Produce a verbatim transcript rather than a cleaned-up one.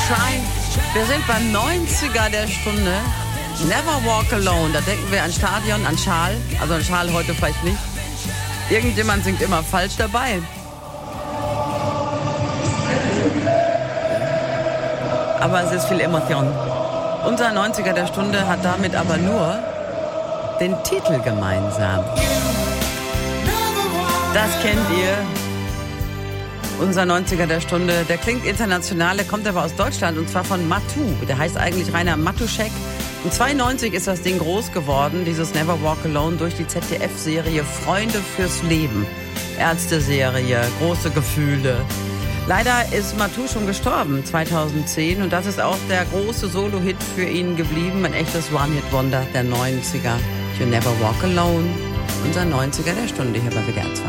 Try. Wir sind beim neunziger der Stunde. Never Walk Alone. Da denken wir an Stadion, an Schal. Also an Schal heute vielleicht nicht. Irgendjemand singt immer falsch dabei. Aber es ist viel Emotion. Unser neunziger der Stunde hat damit aber nur den Titel gemeinsam. Das kennt ihr. Unser neunziger der Stunde, der klingt international, der kommt aber aus Deutschland und zwar von Matu. Der heißt eigentlich Rainer Matuschek. Und zweiundneunzig ist das Ding groß geworden, dieses Never Walk Alone, durch die Z D F-Serie Freunde fürs Leben. Ärzte-Serie, große Gefühle. Leider ist Matu schon gestorben, zweitausendzehn. Und das ist auch der große Solo-Hit für ihn geblieben. Ein echtes One-Hit-Wonder der neunziger. You Never Walk Alone. Unser neunziger der Stunde hier bei W D R zwei.